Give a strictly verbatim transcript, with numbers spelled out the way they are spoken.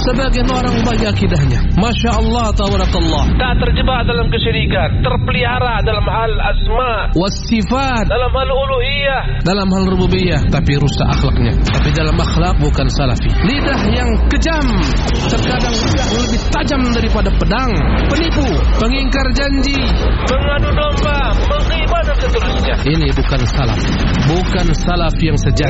Sebagian orang banyak akidahnya, Masya Allah, tabarakallah, tak terjebak dalam kesyirikan, terpelihara dalam hal asma wasifat, dalam hal uluhiyah, dalam hal rububiyah, tapi rusak akhlaknya. Tapi dalam akhlak bukan salafi. Lidah yang kejam, terkadang lidah lebih tajam daripada pedang, penipu, pengingkar janji, mengadu domba, menghibah dan seterusnya. Ini bukan salaf, bukan salaf yang sejati.